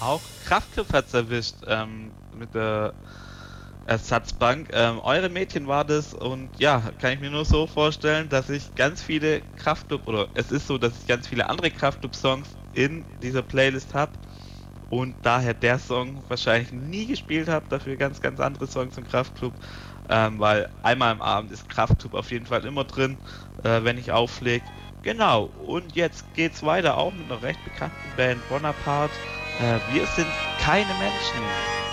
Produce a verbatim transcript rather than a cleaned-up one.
auch Kraftclub hat's erwischt ähm, mit der Ersatzbank. Ähm, eure Mädchen war das und ja, kann ich mir nur so vorstellen, dass ich ganz viele Kraftclub oder es ist so, dass ich ganz viele andere Kraftclub-Songs in dieser Playlist habe und daher der Song wahrscheinlich nie gespielt habe, dafür ganz, ganz andere Songs im Kraftclub, ähm, weil einmal am Abend ist Kraftclub auf jeden Fall immer drin, äh, wenn ich auflege. Genau, und jetzt geht's weiter auch mit einer recht bekannten Band Bonaparte. Äh, wir sind keine Menschen.